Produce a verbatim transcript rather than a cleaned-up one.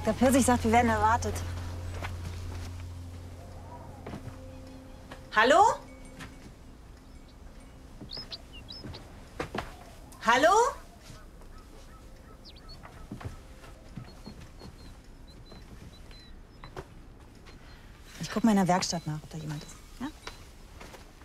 Der Pfirsich sagt, wir werden erwartet. Hallo? Hallo? Ich guck mal in der Werkstatt nach, ob da jemand ist.